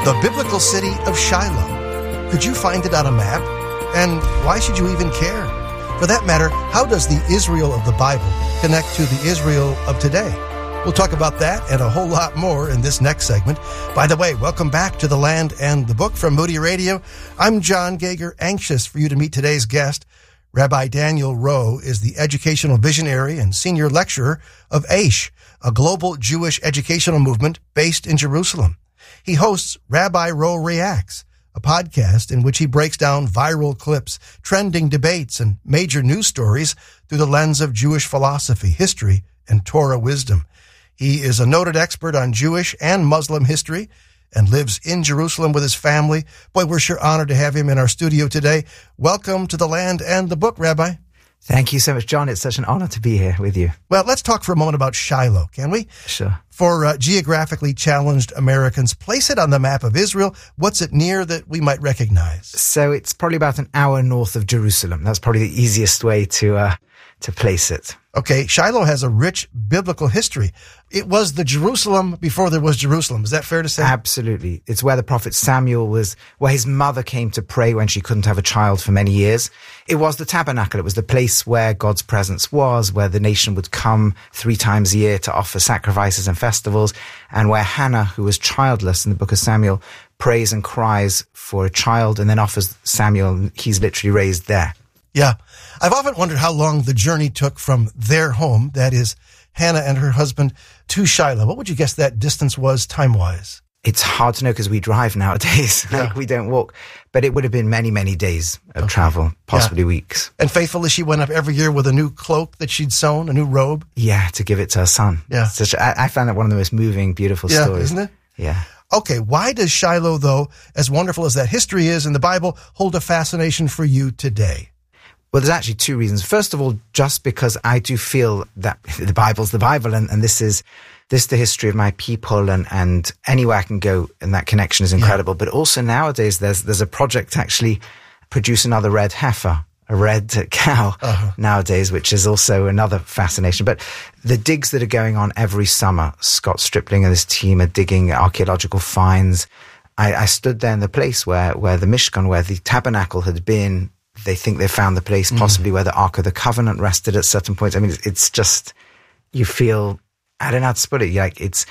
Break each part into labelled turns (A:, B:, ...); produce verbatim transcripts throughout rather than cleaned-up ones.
A: The biblical city of Shiloh. Could you find it on a map? And why should you even care? For that matter, how does the Israel of the Bible connect to the Israel of today? We'll talk about that and a whole lot more in this next segment. By the way, welcome back to The Land and the Book from Moody Radio. I'm John Gager, anxious for you to meet today's guest. Rabbi Daniel Rowe is the educational visionary and senior lecturer of Aish, a global Jewish educational movement based in Jerusalem. He hosts Rabbi Rowe Reacts, a podcast in which he breaks down viral clips, trending debates, and major news stories through the lens of Jewish philosophy, history, and Torah wisdom. He is a noted expert on Jewish and Muslim history and lives in Jerusalem with his family. Boy, we're sure honored to have him in our studio today. Welcome to The Land and the Book, Rabbi.
B: Thank you so much, John. It's such an honor to be here with you.
A: Well, let's talk for a moment about Shiloh, can we?
B: Sure.
A: For uh, geographically challenged Americans, place it on the map of Israel. What's it near that we might recognize?
B: So it's probably about an hour north of Jerusalem. That's probably the easiest way to uh, to place it.
A: Okay, Shiloh has a rich biblical history. It was the Jerusalem before there was Jerusalem. Is that fair to say?
B: Absolutely. It's where the prophet Samuel was, where his mother came to pray when she couldn't have a child for many years. It was the tabernacle. It was the place where God's presence was, where the nation would come three times a year to offer sacrifices and festivals, and where Hannah, who was childless in the book of Samuel, prays and cries for a child and then offers Samuel. He's literally raised there.
A: Yeah. I've often wondered how long the journey took from their home, that is, Hannah and her husband, to Shiloh. What would you guess that distance was time-wise?
B: It's hard to know because we drive nowadays.
A: Yeah.
B: Like we don't walk. But it would have been many, many days of okay. travel, possibly
A: yeah.
B: weeks.
A: And faithfully, she went up every year with a new cloak that she'd sewn, a new robe?
B: Yeah, to give it to her son.
A: Yeah.
B: Such, I, I found that one of the most moving, beautiful
A: yeah,
B: stories.
A: Isn't it?
B: Yeah.
A: Okay, why does Shiloh, though, as wonderful as that history is in the Bible, hold a fascination for you today?
B: Well, there's actually two reasons. First of all, just because I do feel that the Bible's the Bible, and, and this is this is the history of my people, and, and anywhere I can go, and that connection is incredible. Yeah. But also nowadays, there's there's a project to actually produce another red heifer, a red cow uh-huh. nowadays, which is also another fascination. But the digs that are going on every summer, Scott Stripling and his team are digging archaeological finds. I, I stood there in the place where, where the Mishkan, where the tabernacle had been. They think they found the place possibly mm. where the Ark of the Covenant rested at certain points. I mean, it's, it's just, you feel, I don't know how to put it. Like it's,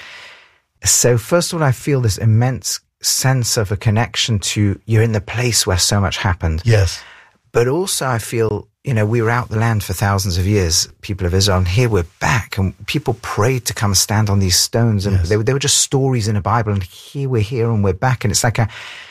B: so first of all, I feel this immense sense of a connection to, you're in the place where so much happened.
A: Yes.
B: But also I feel, you know, we were out the land for thousands of years, people of Israel, and here we're back, and people prayed to come stand on these stones, and yes. they, were, they were just stories in the Bible, and here we're here and we're back. And it's like a,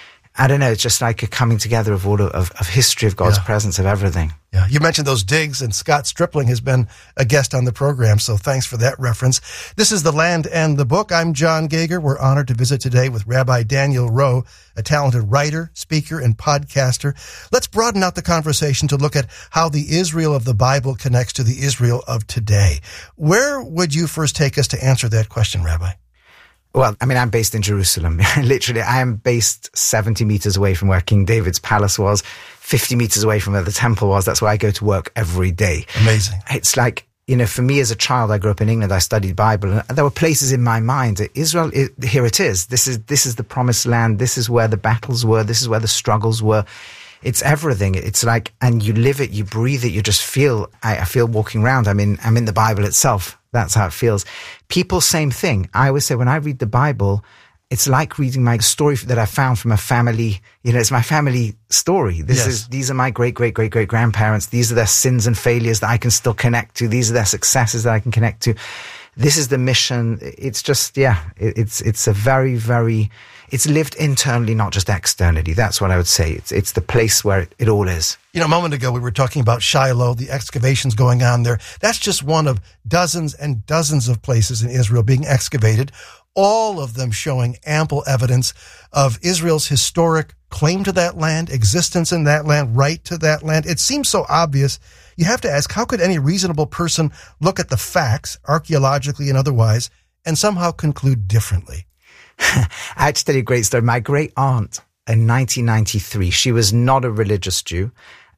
B: I don't know, it's just like a coming together of all of, of history, of God's yeah. presence, of everything.
A: Yeah, you mentioned those digs, and Scott Stripling has been a guest on the program, so thanks for that reference. This is The Land and the Book. I'm John Gager. We're honored to visit today with Rabbi Daniel Rowe, a talented writer, speaker, and podcaster. Let's broaden out the conversation to look at how the Israel of the Bible connects to the Israel of today. Where would you first take us to answer that question, Rabbi?
B: Well, I mean, I'm based in Jerusalem. Literally, I am based seventy meters away from where King David's palace was, fifty meters away from where the temple was. That's where I go to work every day.
A: Amazing.
B: It's like, you know, for me as a child, I grew up in England. I studied Bible, and there were places in my mind. Israel, it, here it is. This is this is the promised land. This is where the battles were. This is where the struggles were. It's everything. It's like, and you live it, you breathe it, you just feel, I, I feel walking around. I'm in, I'm in the Bible itself. That's how it feels. People, same thing. I always say when I read the Bible, it's like reading my story that I found from a family. You know, it's my family story. This yes. is, these are my great, great, great, great grandparents. These are their sins and failures that I can still connect to. These are their successes that I can connect to. This is the mission. It's just, yeah, it, it's, it's a very, very, it's lived internally, not just externally. That's what I would say. It's, it's the place where it, it all is.
A: You know, a moment ago, we were talking about Shiloh, the excavations going on there. That's just one of dozens and dozens of places in Israel being excavated, all of them showing ample evidence of Israel's historic claim to that land, existence in that land, right to that land. It seems so obvious. You have to ask, how could any reasonable person look at the facts, archaeologically and otherwise, and somehow conclude differently?
B: I had to tell you a great story. My great aunt in nineteen ninety-three, she was not a religious Jew.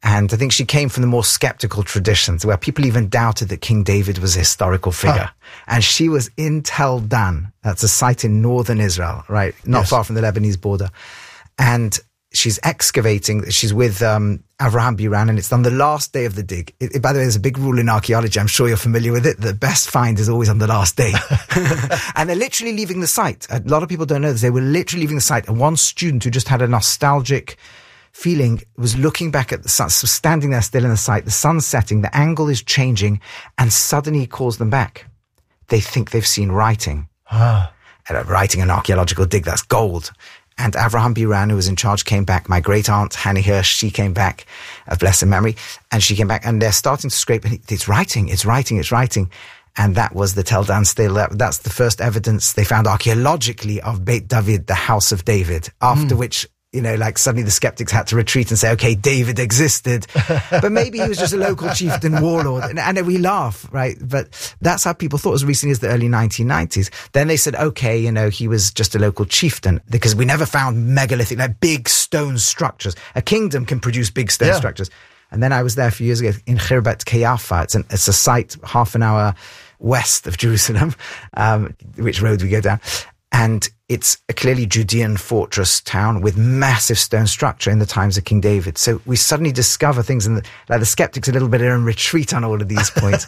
B: And I think she came from the more skeptical traditions where people even doubted that King David was a historical figure. Huh. And she was in Tel Dan. That's a site in northern Israel, right? Not yes. far from the Lebanese border. And she's excavating. She's with um, Avraham Biran, and it's on the last day of the dig. It, it, by the way, there's a big rule in archaeology. I'm sure you're familiar with it. The best find is always on the last day. And they're literally leaving the site. A lot of people don't know this. They were literally leaving the site. And one student who just had a nostalgic feeling was looking back at the sun, so standing there still in the site, the sun's setting, the angle is changing, and suddenly he calls them back. They think they've seen writing. Ah. And writing an archaeological dig, that's gold. And Avraham Biran, who was in charge, came back. My great aunt, Hanny Hirsch, she came back, of blessed memory, and she came back, and they're starting to scrape, and it's writing, it's writing, it's writing. And that was the Tel Dan still. That, that's the first evidence they found archaeologically of Beit David, the house of David, after mm. which, you know, like suddenly the skeptics had to retreat and say, okay, David existed, but maybe he was just a local chieftain warlord. And, and we laugh, right? But that's how people thought as recently as the early nineteen nineties. Then they said, okay, you know, he was just a local chieftain, because we never found megalithic, like big stone structures. A kingdom can produce big stone yeah. structures. And then I was there a few years ago in Khirbet Kayafa. It's, an, it's a site half an hour west of Jerusalem, um, which road we go down. And it's a clearly Judean fortress town with massive stone structure in the times of King David. So we suddenly discover things, and like the skeptics a little bit are in retreat on all of these points.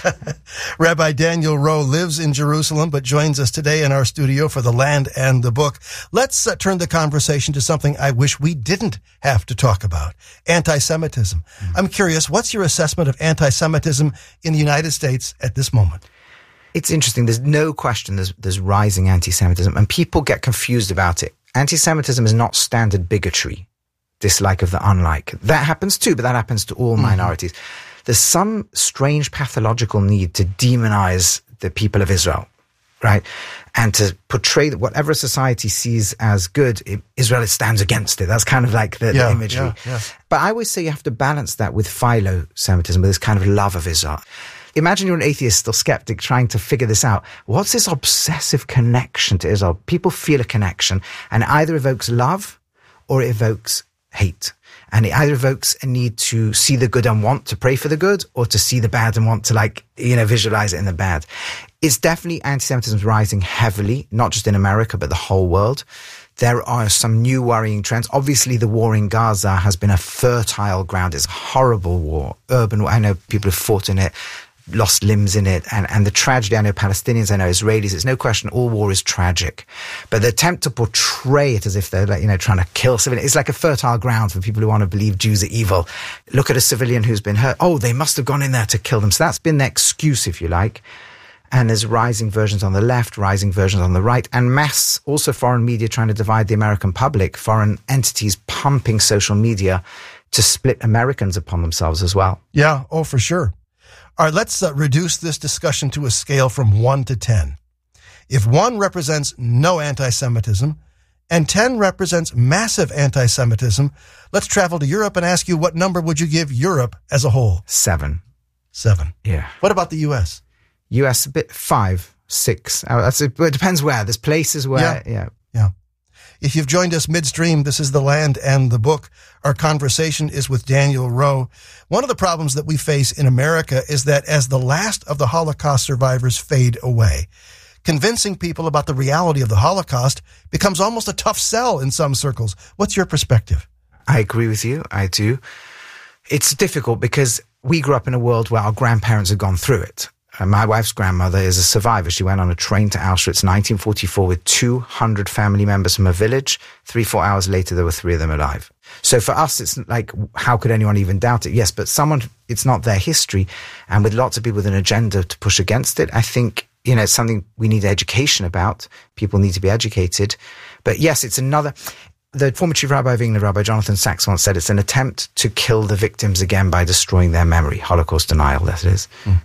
A: Rabbi Daniel Rowe lives in Jerusalem, but joins us today in our studio for The Land and the Book. Let's uh, turn the conversation to something I wish we didn't have to talk about, anti-Semitism. Mm. I'm curious, what's your assessment of anti-Semitism in the United States at this moment?
B: It's interesting. There's no question there's, there's rising anti-Semitism, and people get confused about it. Anti-Semitism is not standard bigotry, dislike of the unlike. That happens too, but that happens to all mm-hmm. minorities. There's some strange pathological need to demonize the people of Israel, right? And to portray that whatever a society sees as good, it, Israel stands against it. That's kind of like the, yeah, the imagery.
A: Yeah, yeah.
B: But I always say you have to balance that with philo-Semitism, with this kind of love of Israel. Imagine you're an atheist or skeptic trying to figure this out. What's this obsessive connection to Israel? People feel a connection, and it either evokes love or it evokes hate. And it either evokes a need to see the good and want to pray for the good, or to see the bad and want to, like, you know, visualize it in the bad. It's definitely anti-Semitism is rising heavily, not just in America, but the whole world. There are some new worrying trends. Obviously, the war in Gaza has been a fertile ground. It's a horrible war, urban war. I know people have fought in it, lost limbs in it, and, and the tragedy, I know Palestinians, I know Israelis, it's no question all war is tragic. But the attempt to portray it as if they're, like, you know, trying to kill civilians, it's like a fertile ground for people who want to believe Jews are evil. Look at a civilian who's been hurt. Oh, they must have gone in there to kill them. So that's been the excuse, if you like. And there's rising versions on the left, rising versions on the right, and mass, also foreign media trying to divide the American public, foreign entities pumping social media to split Americans upon themselves as well.
A: Yeah, oh, for sure. All right, let's uh, reduce this discussion to a scale from one to ten. If one represents no anti-Semitism and ten represents massive anti-Semitism, let's travel to Europe and ask you, what number would you give Europe as a whole?
B: Seven.
A: Seven.
B: Yeah.
A: What about the U S?
B: U S a bit five, six. Uh, that's it, it depends where. There's places where,
A: yeah.
B: yeah.
A: Yeah. If you've joined us midstream, this is The Land and the Book. Our conversation is with Daniel Rowe. One of the problems that we face in America is that as the last of the Holocaust survivors fade away, convincing people about the reality of the Holocaust becomes almost a tough sell in some circles. What's your perspective?
B: I agree with you. I do. It's difficult because we grew up in a world where our grandparents had gone through it. And my wife's grandmother is a survivor. She went on a train to Auschwitz in nineteen forty-four with two hundred family members from a village. Three, four hours later, there were three of them alive. So for us, it's like, how could anyone even doubt it? Yes, but someone, it's not their history. And with lots of people with an agenda to push against it, I think, you know, it's something we need education about. People need to be educated. But yes, it's another... The former chief rabbi of England, Rabbi Jonathan Sacks, once said it's an attempt to kill the victims again by destroying their memory. Holocaust denial, that is. Mm.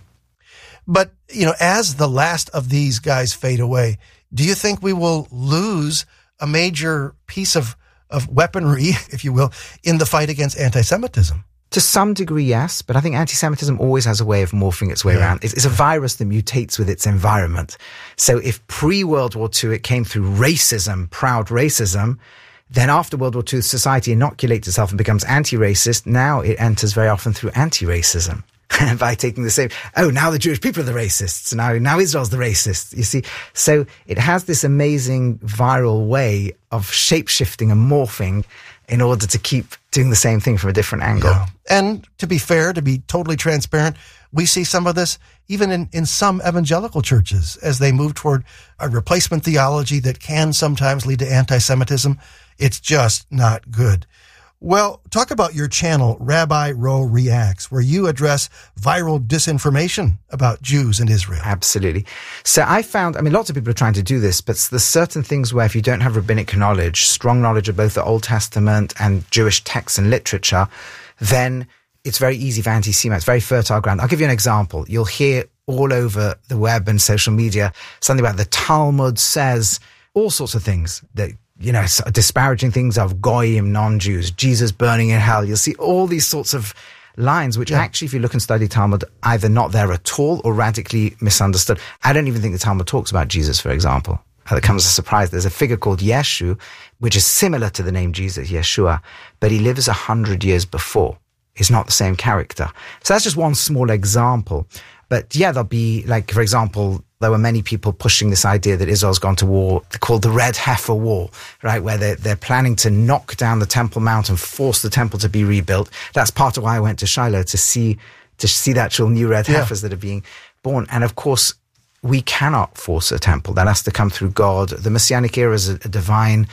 A: But, you know, as the last of these guys fade away, do you think we will lose a major piece of, of weaponry, if you will, in the fight against anti-Semitism?
B: To some degree, yes, but I think anti-Semitism always has a way of morphing its way yeah. around. It's, it's a virus that mutates with its environment. So if pre-World War Two it came through racism, proud racism, Then after World War Two, society inoculates itself and becomes anti-racist. Now it enters very often through anti-racism. By taking the same, oh, now the Jewish people are the racists. Now, now Israel's the racist. You see, so it has this amazing viral way of shape-shifting and morphing in order to keep doing the same thing from a different angle.
A: Yeah. And to be fair, to be totally transparent, we see some of this even in, in some evangelical churches as they move toward a replacement theology that can sometimes lead to anti-Semitism. It's just not good. Well, talk about your channel, Rabbi Rowe Reacts, where you address viral disinformation about Jews and Israel.
B: Absolutely. So I found, I mean, lots of people are trying to do this, but there's certain things where if you don't have rabbinic knowledge, strong knowledge of both the Old Testament and Jewish texts and literature, then it's very easy for anti-Semites, very fertile ground. I'll give you an example. You'll hear all over the web and social media something about the Talmud says all sorts of things that, you know, disparaging things of goyim, non-Jews, Jesus burning in hell. You'll see all these sorts of lines, which yeah. actually, if you look and study Talmud, either not there at all or radically misunderstood. I don't even think the Talmud talks about Jesus, for example. That comes as a surprise. There's a figure called Yeshu, which is similar to the name Jesus, Yeshua, but he lives a hundred years before. He's not the same character. So that's just one small example. But yeah, there'll be, like, for example, there were many people pushing this idea that Israel's gone to war called the Red Heifer War, right, where they're, they're planning to knock down the Temple Mount and force the temple to be rebuilt. That's part of why I went to Shiloh, to see to see the actual new red yeah. heifers that are being born. And of course, we cannot force a temple. That has to come through God. The Messianic era is a, a divine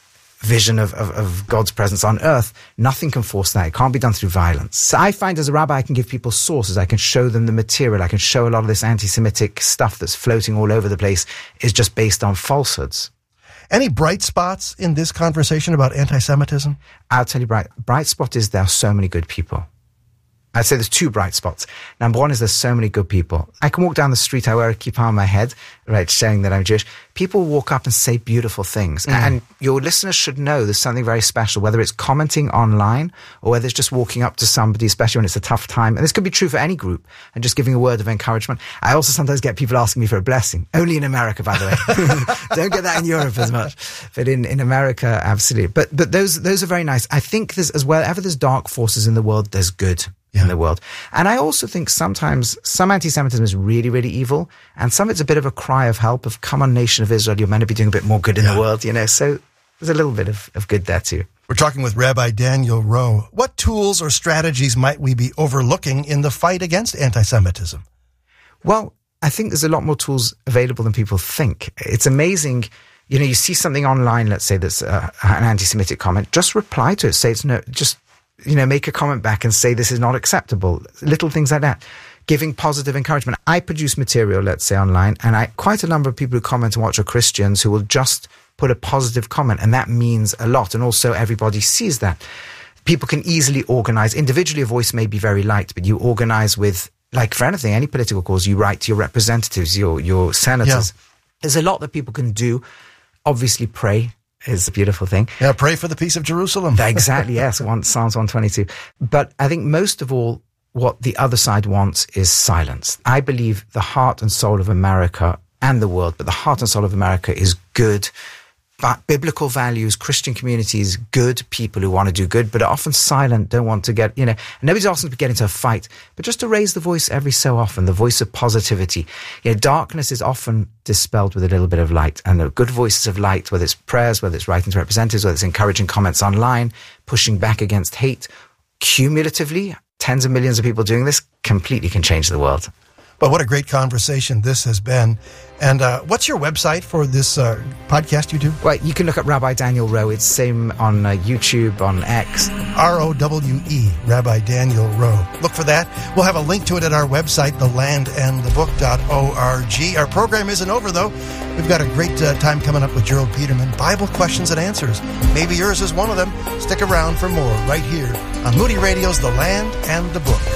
B: vision of, of, of God's presence on earth. Nothing can force that. It can't be done through violence. So I find as a rabbi, I can give people sources. I can show them the material. I can show a lot of this anti-Semitic stuff that's floating all over the place is just based on falsehoods.
A: Any bright spots in this conversation about anti-Semitism?
B: I'll tell you, bright, bright spot is there are so many good people. I'd say there's two bright spots. Number one is there's so many good people. I can walk down the street, I wear a kippah on my head, right, showing that I'm Jewish. People walk up and say beautiful things. Mm. And your listeners should know there's something very special, whether it's commenting online or whether it's just walking up to somebody, especially when it's a tough time. And this could be true for any group, and just giving a word of encouragement. I also sometimes get people asking me for a blessing. Only in America, by the way. Don't get that in Europe as much. But in, in America, absolutely. But but those those are very nice. I think there's, as well, wherever there's dark forces in the world, there's good. Yeah. In the world. And I also think sometimes some anti-Semitism is really, really evil, and some it's a bit of a cry of help of, come on, nation of Israel, you're meant to be doing a bit more good in yeah. the world, you know, so there's a little bit of, of good there too.
A: We're talking with Rabbi Daniel Rowe. What tools or strategies might we be overlooking in the fight against anti-Semitism?
B: Well, I think there's a lot more tools available than people think. It's amazing. You know, you see something online, let's say that's uh, an anti-Semitic comment, just reply to it, say it's no, just you know, make a comment back and say this is not acceptable. Little things like that. Giving positive encouragement. I produce material, let's say, online, and I quite a number of people who comment and watch are Christians who will just put a positive comment, and that means a lot. And also everybody sees that. People can easily organize. Individually, a voice may be very light, but you organize with, like for anything, any political cause, you write to your representatives, your, your senators. Yeah. There's a lot that people can do. Obviously, pray is a beautiful thing.
A: Yeah, pray for the peace of Jerusalem.
B: Exactly, yes, one, Psalms one twenty-two. But I think most of all, what the other side wants is silence. I believe the heart and soul of America and the world, but the heart and soul of America is good, but biblical values, Christian communities, good people who want to do good, but are often silent, don't want to get, you know, nobody's asking to get into a fight, but just to raise the voice every so often, the voice of positivity. You know, darkness is often dispelled with a little bit of light, and the good voices of light, whether it's prayers, whether it's writing to representatives, whether it's encouraging comments online, pushing back against hate, cumulatively, tens of millions of people doing this completely can change the world.
A: But what a great conversation this has been. And uh, what's your website for this uh, podcast you do?
B: Well, you can look up Rabbi Daniel Rowe. It's same on uh, YouTube, on X.
A: R O W E, Rabbi Daniel Rowe. Look for that. We'll have a link to it at our website, the land and the book dot org. Our program isn't over, though. We've got a great uh, time coming up with Gerald Peterman. Bible questions and answers. Maybe yours is one of them. Stick around for more right here on Moody Radio's The Land and the Book.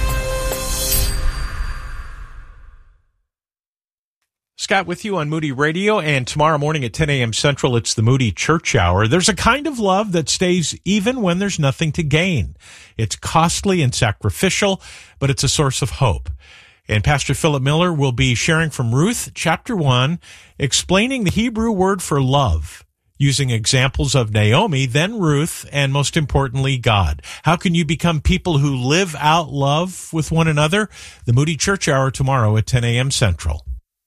C: Scott with you on Moody Radio, and tomorrow morning at ten a.m. Central, it's the Moody Church Hour. There's a kind of love that stays even when there's nothing to gain. It's costly and sacrificial, but it's a source of hope. And Pastor Philip Miller will be sharing from Ruth chapter one, explaining the Hebrew word for love. using examples of Naomi, then Ruth, and most importantly, God. How can you become people who live out love with one another? The Moody Church Hour tomorrow at ten a.m. Central.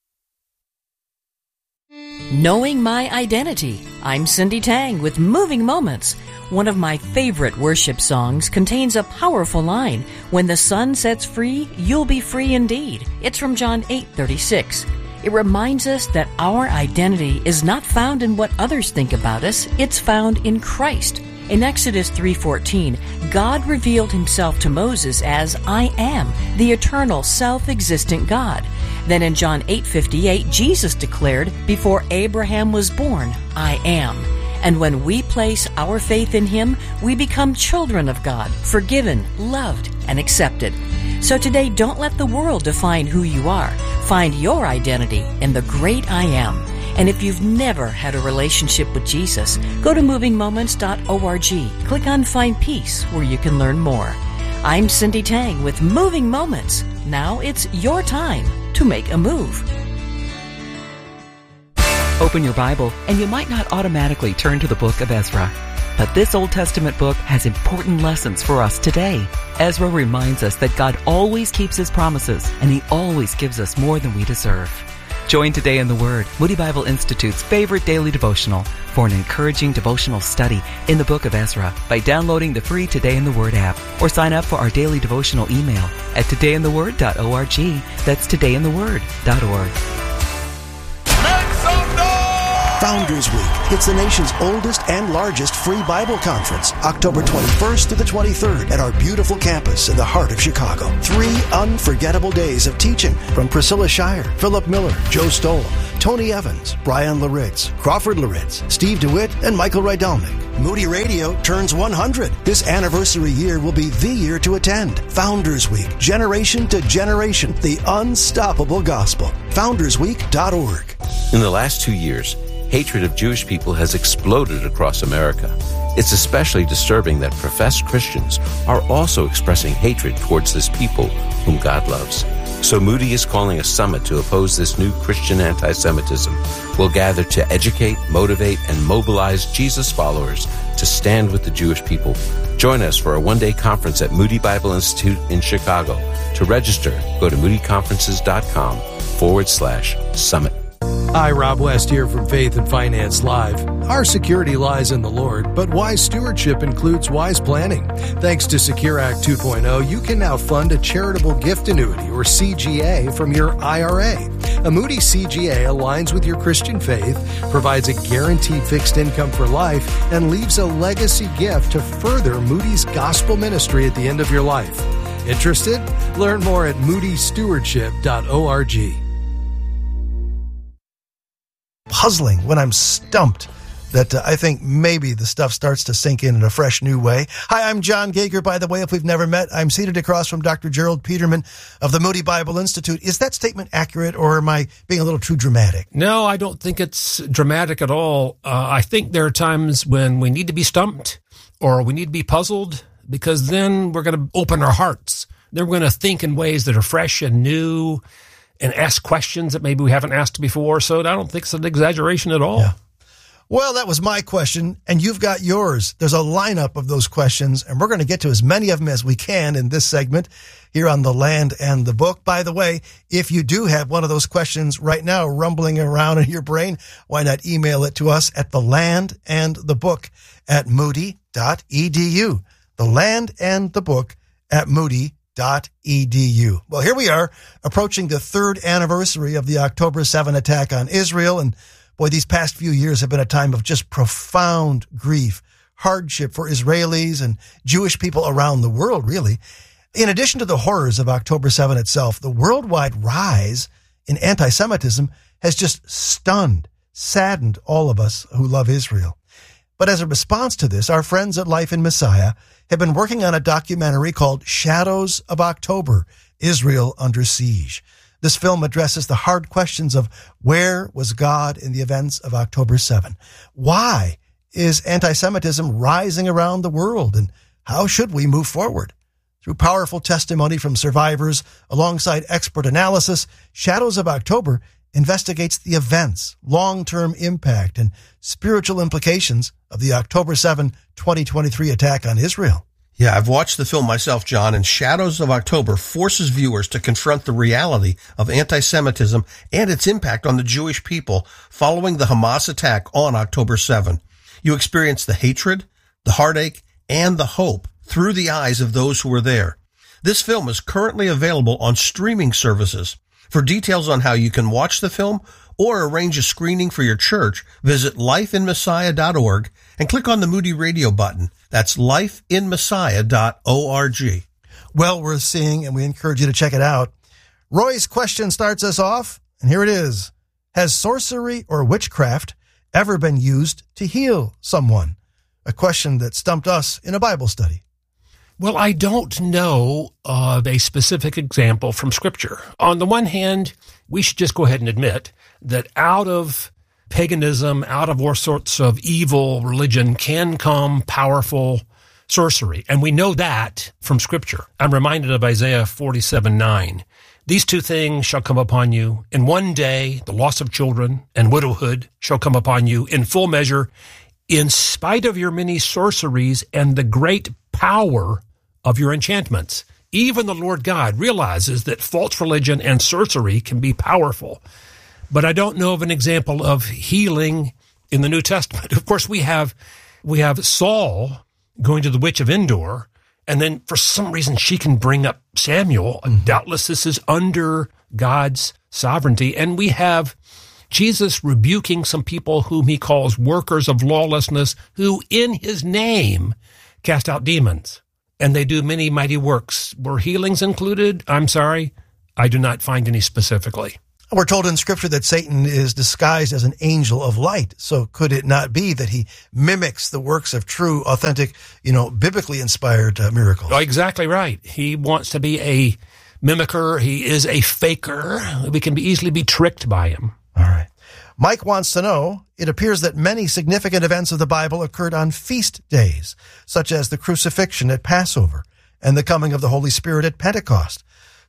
D: Knowing my identity. I'm Cindy Tang with Moving Moments. One of my favorite worship songs contains a powerful line, "When the sun sets free, you'll be free indeed." It's from John eight thirty-six. It reminds us that our identity is not found in what others think about us, it's found in Christ. In Exodus three fourteen, God revealed himself to Moses as I am, the eternal, self-existent God. Then in John eight fifty-eight, Jesus declared, before Abraham was born, I am. And when we place our faith in him, we become children of God, forgiven, loved, and accepted. So today, don't let the world define who you are. Find your identity in the great I am. And if you've never had a relationship with Jesus, go to moving moments dot org. Click on Find Peace, where you can learn more. I'm Cindy Tang with Moving Moments. Now it's your time to make a move.
E: Open your Bible, and you might not automatically turn to the book of Ezra. But this Old Testament book has important lessons for us today. Ezra reminds us that God always keeps his promises, and he always gives us more than we deserve. Join Today in the Word, Moody Bible Institute's favorite daily devotional, for an encouraging devotional study in the book of Ezra by downloading the free Today in the Word app, or sign up for our daily devotional email at today in the word dot org. That's today in the word dot org.
F: Founders Week. It's the nation's oldest and largest free Bible conference, October twenty-first to the twenty-third at our beautiful campus in the heart of Chicago. Three unforgettable days of teaching from Priscilla Shire, Philip Miller, Joe Stoll, Tony Evans, Brian Laritz, Crawford Laritz, Steve DeWitt, and Michael Rydelnik. Moody Radio turns one hundred. This anniversary year will be the year to attend. Founders Week, generation to generation, the unstoppable gospel. founders week dot org.
G: In the last two years, hatred of Jewish people has exploded across America. It's especially disturbing that professed Christians are also expressing hatred towards this people whom God loves. So Moody is calling a summit to oppose this new Christian anti-Semitism. We'll gather to educate, motivate, and mobilize Jesus followers to stand with the Jewish people. Join us for a one-day conference at Moody Bible Institute in Chicago. To register, go to moody conferences dot com forward slash summit.
H: Hi, Rob West here from Faith and Finance Live. Our security lies in the Lord, but wise stewardship includes wise planning. Thanks to Secure Act two point oh, you can now fund a charitable gift annuity, or C G A, from your I R A. A Moody C G A aligns with your Christian faith, provides a guaranteed fixed income for life, and leaves a legacy gift to further Moody's gospel ministry at the end of your life. Interested? Learn more at moody stewardship dot org.
A: Puzzling when I'm stumped that uh, I think maybe the stuff starts to sink in in a fresh new way. Hi, I'm John Gager. By the way, if we've never met, I'm seated across from Doctor Gerald Peterman of the Moody Bible Institute. Is that statement accurate, or am I being a little too dramatic?
I: No, I don't think it's dramatic at all. Uh, I think there are times when we need to be stumped or we need to be puzzled, because then we're going to open our hearts. Then we're going to think in ways that are fresh and new, and ask questions that maybe we haven't asked before. So I don't think it's an exaggeration at all.
A: Yeah. Well, that was my question, and you've got yours. There's a lineup of those questions, and we're going to get to as many of them as we can in this segment here on The Land and the Book. By the way, if you do have one of those questions right now rumbling around in your brain, why not email it to us at the land and the book at moody dot e d u. The Land and the Book at moody dot e d u. Well, here we are approaching the third anniversary of the October seventh attack on Israel. And boy, these past few years have been a time of just profound grief, hardship for Israelis and Jewish people around the world, really. In addition to the horrors of October seventh itself, the worldwide rise in anti-Semitism has just stunned, saddened all of us who love Israel. But as a response to this, our friends at Life in Messiah have been working on a documentary called Shadows of October, Israel Under Siege. This film addresses the hard questions of where was God in the events of October seventh? Why is anti-Semitism rising around the world? And how should we move forward? Through powerful testimony from survivors alongside expert analysis, Shadows of October investigates the events, long-term impact, and spiritual implications of the October seventh, twenty twenty-three attack on Israel.
J: Yeah, I've watched the film myself, John, and Shadows of October forces viewers to confront the reality of anti-Semitism and its impact on the Jewish people following the Hamas attack on October seventh. You experience the hatred, the heartache, and the hope through the eyes of those who were there. This film is currently available on streaming services. For details on how you can watch the film or arrange a screening for your church, visit life in messiah dot org and click on the Moody Radio button. That's life in messiah dot org.
A: Well worth seeing, and we encourage you to check it out. Roy's question starts us off, and here it is. Has sorcery or witchcraft ever been used to heal someone? A question that stumped us in a Bible study.
I: Well, I don't know of a specific example from Scripture. On the one hand, we should just go ahead and admit that out of paganism, out of all sorts of evil religion can come powerful sorcery. And we know that from Scripture. I'm reminded of Isaiah forty-seven nine. These two things shall come upon you. In one day, the loss of children and widowhood shall come upon you in full measure, in spite of your many sorceries and the great power of your enchantments. Even the Lord God realizes that false religion and sorcery can be powerful. But I don't know of an example of healing in the New Testament. Of course, we have we have Saul going to the witch of Endor, and then for some reason she can bring up Samuel. Mm-hmm. Doubtless this is under God's sovereignty. And we have Jesus rebuking some people whom he calls workers of lawlessness, who in his name cast out demons. And they do many mighty works. Were healings included? I'm sorry, I do not find any specifically.
A: We're told in Scripture that Satan is disguised as an angel of light. So could it not be that he mimics the works of true, authentic, you know, biblically inspired uh, miracles?
I: Oh, exactly right. He wants to be a mimicker. He is a faker. We can be easily be tricked by him.
A: All right. Mike wants to know, it appears that many significant events of the Bible occurred on feast days, such as the crucifixion at Passover and the coming of the Holy Spirit at Pentecost.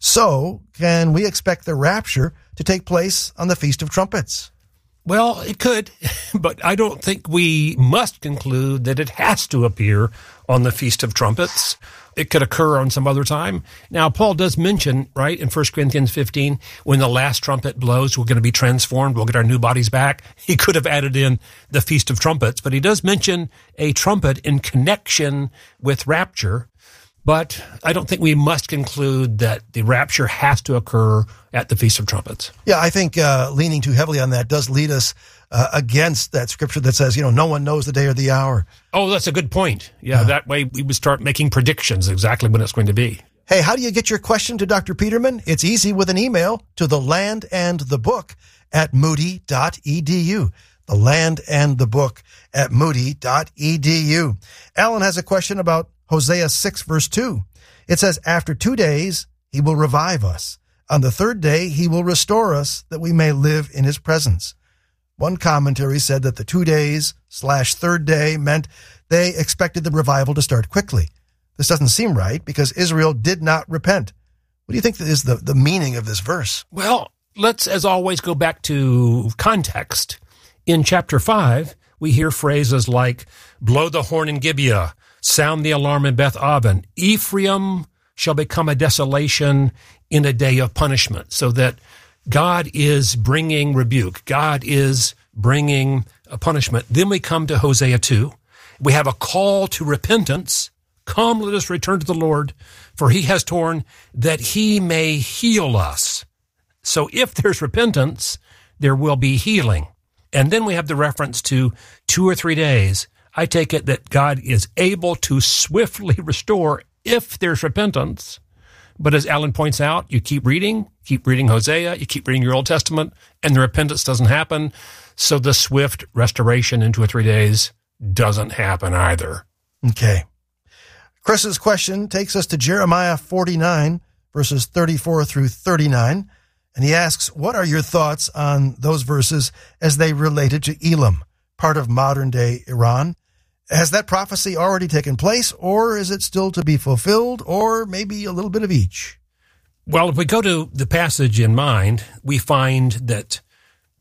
A: So, can we expect the rapture to take place on the Feast of Trumpets?
I: Well, it could, but I don't think we must conclude that it has to appear on the Feast of Trumpets. It could occur on some other time. Now, Paul does mention, right, in First Corinthians fifteen, when the last trumpet blows, we're going to be transformed, we'll get our new bodies back. He could have added in the Feast of Trumpets, but he does mention a trumpet in connection with rapture. But I don't think we must conclude that the rapture has to occur at the Feast of Trumpets.
A: Yeah, I think uh, leaning too heavily on that does lead us uh, against that scripture that says, you know, no one knows the day or the hour.
I: Oh, that's a good point. Yeah, uh, that way we would start making predictions exactly when it's going to be.
A: Hey, how do you get your question to Doctor Peterman? It's easy with an email to the land and the book at moody dot e d u. The land and the book at moody dot e d u. Alan has a question about Hosea six, verse two. It says, after two days, he will revive us. On the third day, he will restore us that we may live in his presence. One commentary said that the two days slash third day meant they expected the revival to start quickly. This doesn't seem right because Israel did not repent. What do you think is the, the meaning of this verse?
I: Well, let's, as always, go back to context. In chapter five, we hear phrases like, blow the horn in Gibeah, sound the alarm in Beth Aven. Ephraim shall become a desolation in a day of punishment, so that God is bringing rebuke. God is bringing a punishment. Then we come to Hosea two. We have a call to repentance. Come, let us return to the Lord, for he has torn that he may heal us. So if there's repentance, there will be healing. And then we have the reference to two or three days. I take it that God is able to swiftly restore if there's repentance. But as Alan points out, you keep reading, keep reading Hosea, you keep reading your Old Testament, and the repentance doesn't happen. So the swift restoration in two or three days doesn't happen either.
A: Okay. Chris's question takes us to Jeremiah forty-nine, verses thirty-four through thirty-nine. And he asks, what are your thoughts on those verses as they related to Elam, part of modern-day Iran? Has that prophecy already taken place, or is it still to be fulfilled, or maybe a little bit of each?
I: Well, if we go to the passage in mind, we find that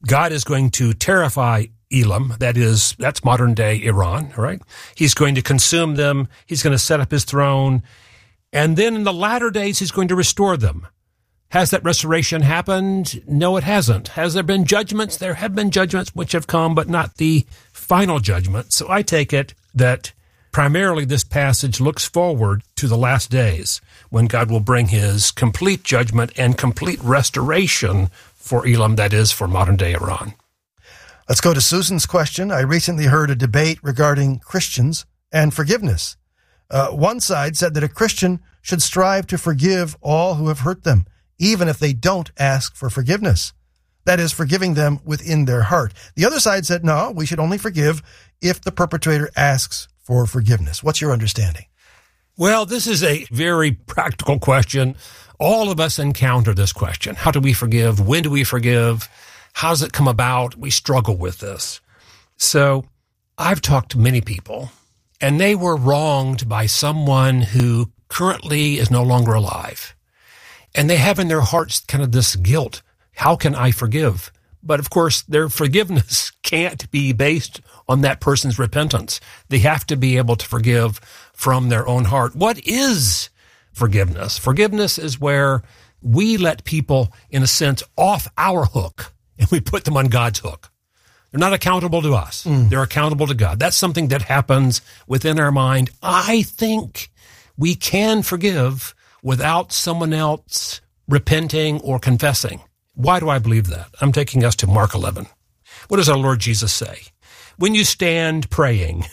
I: God is going to terrify Elam. That is, that's modern day Iran, right? He's going to consume them. He's going to set up his throne. And then in the latter days, he's going to restore them. Has that restoration happened? No, it hasn't. Has there been judgments? There have been judgments which have come, but not the final judgment. So I take it that primarily this passage looks forward to the last days when God will bring his complete judgment and complete restoration for Elam, that is, for modern-day Iran.
A: Let's go to Susan's question. I recently heard a debate regarding Christians and forgiveness. Uh, one side said that a Christian should strive to forgive all who have hurt them, even if they don't ask for forgiveness. That is, forgiving them within their heart. The other side said, no, we should only forgive if the perpetrator asks for forgiveness. What's your understanding?
I: Well, this is a very practical question. All of us encounter this question. How do we forgive? When do we forgive? How does it come about? We struggle with this. So I've talked to many people, and they were wronged by someone who currently is no longer alive. And they have in their hearts kind of this guilt. How can I forgive? But of course, their forgiveness can't be based on that person's repentance. They have to be able to forgive from their own heart. What is forgiveness? Forgiveness is where we let people, in a sense, off our hook, and we put them on God's hook. They're not accountable to us. Mm. They're accountable to God. That's something that happens within our mind. I think we can forgive without someone else repenting or confessing. Why do I believe that? I'm taking us to Mark eleven. What does our Lord Jesus say? When you stand praying,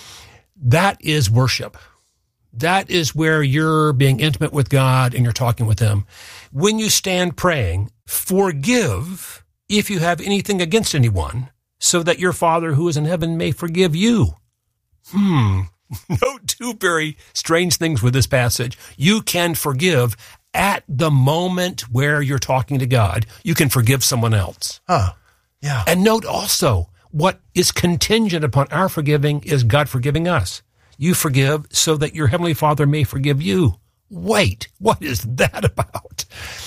I: that is worship. That is where you're being intimate with God and you're talking with him. When you stand praying, forgive if you have anything against anyone, so that your Father who is in heaven may forgive you. Hmm. No two very strange things with this passage. You can forgive at the moment where you're talking to God. You can forgive someone else.
A: Huh. Yeah.
I: And note also, what is contingent upon our forgiving is God forgiving us. You forgive so that your Heavenly Father may forgive you. Wait, what is that about?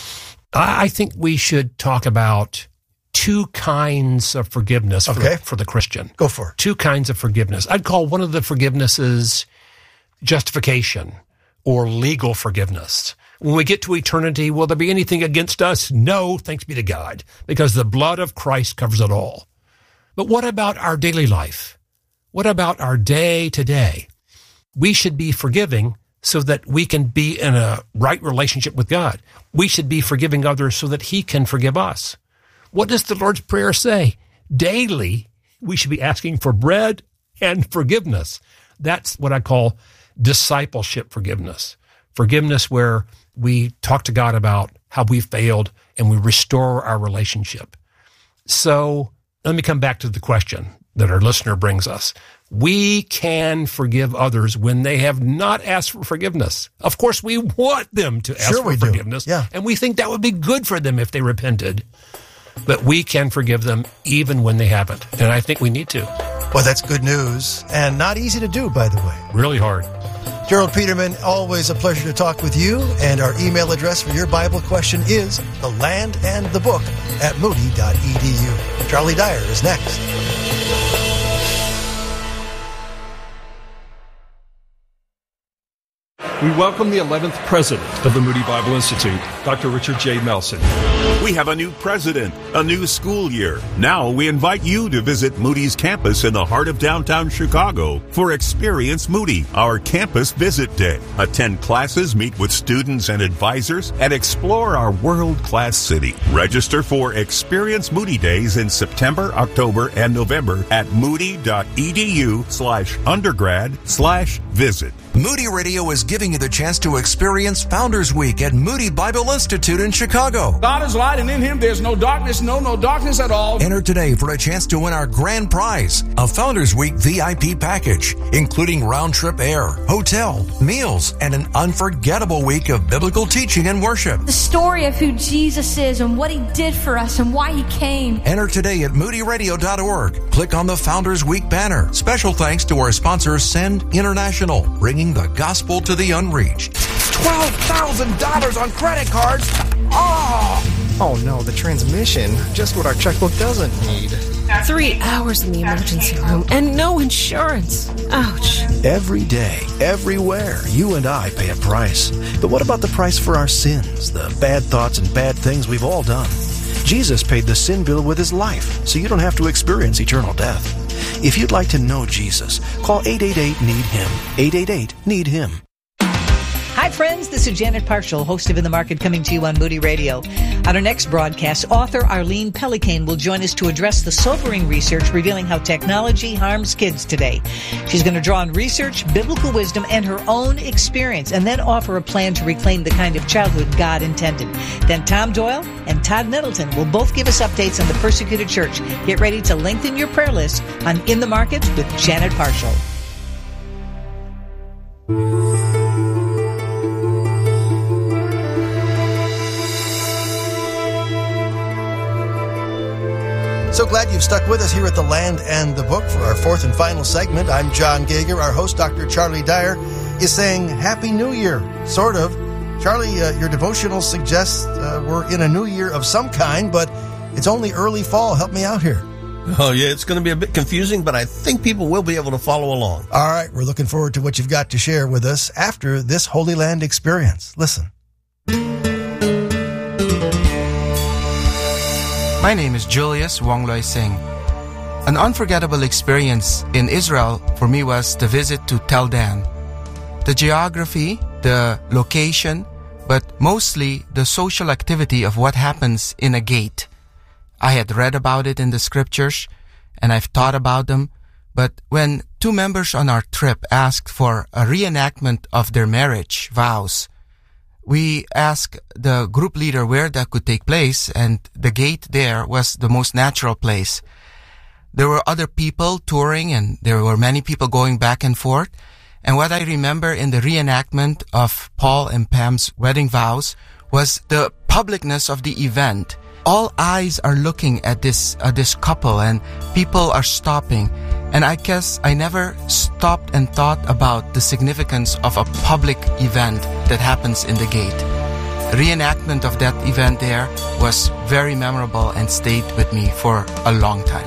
I: I think we should talk about two kinds of forgiveness for,
A: okay.
I: the, for the Christian.
A: Go for it.
I: Two kinds of forgiveness. I'd call one of the forgivenesses justification or legal forgiveness. When we get to eternity, will there be anything against us? No, thanks be to God, because the blood of Christ covers it all. But what about our daily life? What about our day to day? We should be forgiving so that we can be in a right relationship with God. We should be forgiving others so that he can forgive us. What does the Lord's Prayer say? Daily, we should be asking for bread and forgiveness. That's what I call discipleship forgiveness. Forgiveness where we talk to God about how we failed and we restore our relationship. So let me come back to the question that our listener brings us. We can forgive others when they have not asked for forgiveness. Of course, we want them to ask
A: sure
I: for
A: we
I: forgiveness.
A: Do. Yeah.
I: And we think that would be good for them if they repented. But we can forgive them even when they haven't. And I think we need to.
A: Well, that's good news. And not easy to do, by the way.
I: Really hard.
A: Gerald Peterman, always a pleasure to talk with you. And our email address for your Bible question is the land and the book at moody dot e d u. Charlie Dyer is next.
K: We welcome the eleventh president of the Moody Bible Institute, Doctor Richard J. Melson.
L: We have a new president, a new school year. Now we invite you to visit Moody's campus in the heart of downtown Chicago for Experience Moody, our campus visit day. Attend classes, meet with students and advisors, and explore our world-class city. Register for Experience Moody Days in September, October, and November at moody dot e d u slash undergrad slash visit.
M: Moody Radio is giving you the chance to experience Founders Week at Moody Bible Institute in Chicago.
N: God is light, and in him there's no darkness, no, no darkness at all.
M: Enter today for a chance to win our grand prize, a Founders Week V I P package, including round-trip air, hotel, meals, and an unforgettable week of biblical teaching and worship.
O: The story of who Jesus is and what he did for us and why he came.
M: Enter today at moody radio dot org. Click on the Founders Week banner. Special thanks to our sponsor, Send International, bringing the gospel to the unreached.
P: twelve thousand dollars on credit cards? Oh! Oh no, the transmission. Just what our checkbook doesn't need.
Q: Three hours in the emergency room and no insurance. Ouch.
F: Every day, everywhere, you and I pay a price. But what about the price for our sins, the bad thoughts and bad things we've all done? Jesus paid the sin bill with his life, so you don't have to experience eternal death. If you'd like to know Jesus, call eight eight eight, need him. eight eight eight, need him.
R: Hi, friends. This is Janet Parshall, host of In the Market, coming to you on Moody Radio. On our next broadcast, author Arlene Pellicane will join us to address the sobering research revealing how technology harms kids today. She's going to draw on research, biblical wisdom, and her own experience, and then offer a plan to reclaim the kind of childhood God intended. Then Tom Doyle and Todd Nettleton will both give us updates on the persecuted church. Get ready to lengthen your prayer list on In the Market with Janet Parshall.
A: So glad you've stuck with us here at The Land and the Book for our fourth and final segment. I'm John Gager. Our host, Doctor Charlie Dyer, is saying Happy New Year, sort of. Charlie, uh, your devotional suggests uh, we're in a new year of some kind, but it's only early fall. Help me out here.
J: Oh, yeah, it's going to be a bit confusing, but I think people will be able to follow along.
A: All right, we're looking forward to what you've got to share with us after this Holy Land experience. Listen.
S: My name is Julius Wongloy Singh. An unforgettable experience in Israel for me was the visit to Tel Dan. The geography, the location, but mostly the social activity of what happens in a gate. I had read about it in the scriptures, and I've thought about them, but when two members on our trip asked for a reenactment of their marriage vows, we asked the group leader where that could take place, and the gate there was the most natural place. There were other people touring, and there were many people going back and forth. And what I remember in the reenactment of Paul and Pam's wedding vows was the publicness of the event. All eyes are looking at this uh, this couple, and people are stopping. And I guess I never stopped and thought about the significance of a public event that happens in the gate. Reenactment of that event there was very memorable and stayed with me for a long time.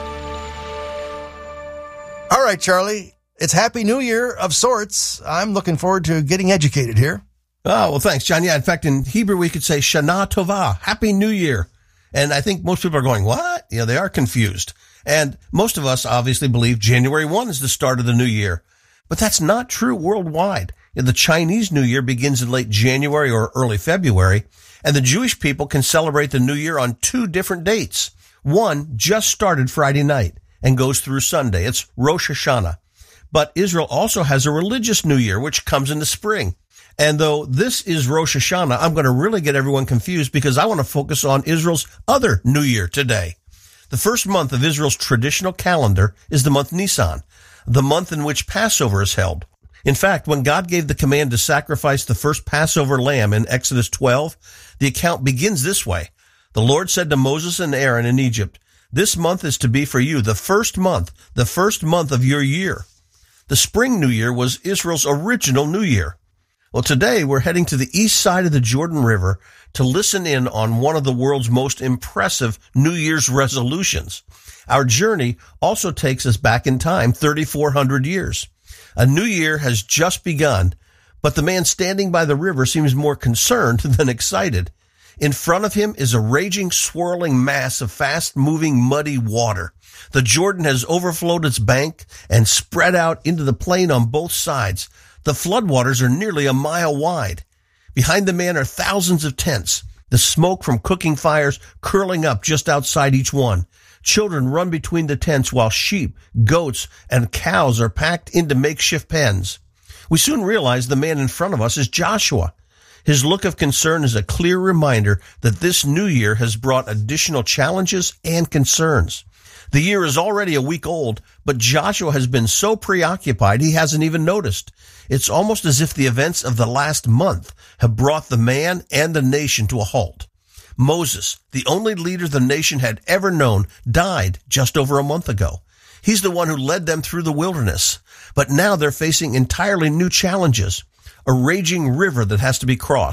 A: All right, Charlie. It's Happy New Year of sorts. I'm looking forward to getting educated here.
J: Oh, well, thanks, John. Yeah, in fact, in Hebrew, we could say Shana Tova, Happy New Year. And I think most people are going, what? Yeah, they are confused. And most of us obviously believe January first is the start of the new year. But that's not true worldwide. The Chinese New Year begins in late January or early February, and the Jewish people can celebrate the new year on two different dates. One just started Friday night and goes through Sunday. It's Rosh Hashanah. But Israel also has a religious new year, which comes in the spring. And though this is Rosh Hashanah, I'm going to really get everyone confused because I want to focus on Israel's other new year today. The first month of Israel's traditional calendar is the month Nisan, the month in which Passover is held. In fact, when God gave the command to sacrifice the first Passover lamb in Exodus twelve, the account begins this way. The Lord said to Moses and Aaron in Egypt, "This month is to be for you the first month, the first month of your year." The spring New Year was Israel's original New Year. Well, today we're heading to the east side of the Jordan River to listen in on one of the world's most impressive New Year's resolutions. Our journey also takes us back in time thirty-four hundred years. A new year has just begun, but the man standing by the river seems more concerned than excited. In front of him is a raging, swirling mass of fast-moving, muddy water. The Jordan has overflowed its bank and spread out into the plain on both sides. The floodwaters are nearly a mile wide. Behind the man are thousands of tents, the smoke from cooking fires curling up just outside each one. Children run between the tents while sheep, goats, and cows are packed into makeshift pens. We soon realize the man in front of us is Joshua. His look of concern is a clear reminder that this new year has brought additional challenges and concerns. The year is already a week old, but Joshua has been so preoccupied he hasn't even noticed. It's almost as if the events of the last month have brought the man and the nation to a halt. Moses, the only leader the nation had ever known, died just over a month ago. He's the one who led them through the wilderness. But now they're facing entirely new challenges. A raging river that has to be crossed,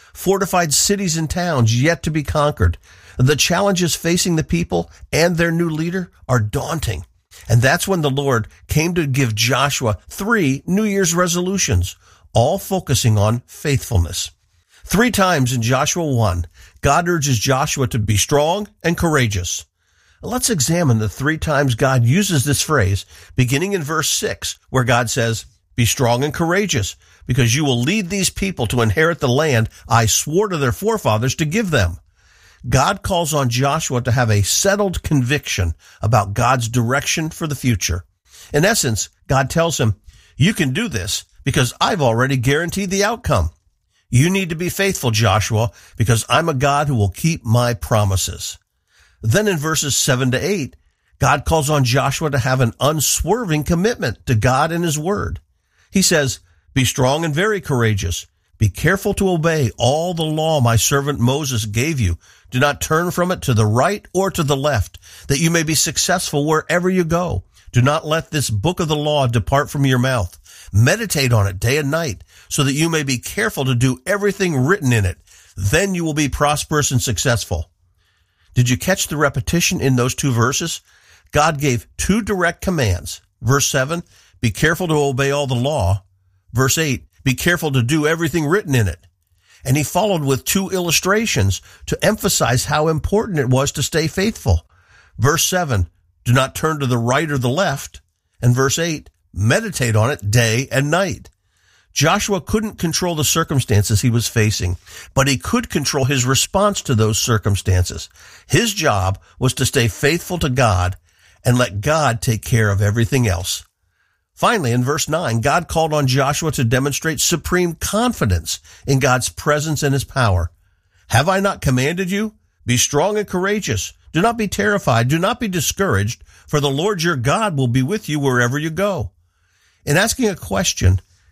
J: fortified cities and towns yet to be conquered. The challenges facing the people and their new leader are daunting. And that's when the Lord came to give Joshua three New Year's resolutions, all focusing on faithfulness. Three times in Joshua one, God urges Joshua to be strong and courageous. Let's examine the three times God uses this phrase, beginning in verse six, where God says, "Be strong and courageous, because you will lead these people to inherit the land I swore to their forefathers to give them." God calls on Joshua to have a settled conviction about God's direction for the future. In essence, God tells him, "You can do this because I've already guaranteed the outcome. You need to be faithful, Joshua, because I'm a God who will keep my promises." Then in verses seven to eight, God calls on Joshua to have an unswerving commitment to God and his word. He says, "Be strong and very courageous. Be careful to obey all the law my servant Moses gave you. Do not turn from it to the right or to the left, that you may be successful wherever you go. Do not let this book of the law depart from your mouth. Meditate on it day and night, so that you may be careful to do everything written in it. Then you will be prosperous and successful." Did you catch the repetition in those two verses? God gave two direct commands. Verse seven, be careful to obey all the law. Verse eight, be careful to do everything written in it. And he followed with two illustrations to emphasize how important it was to stay faithful. Verse seven, do not turn to the right or the left. And verse eight, meditate on it day and night. Joshua couldn't control the circumstances he was facing, but he could control his response to those circumstances. His job was to stay faithful to God and let God take care of everything else. Finally, in verse nine, God called on Joshua to demonstrate supreme confidence in God's presence and his power. Have I not commanded you? Be strong and courageous. Do not be terrified. Do not be discouraged, for the Lord your God will be with you wherever you go. In asking a question,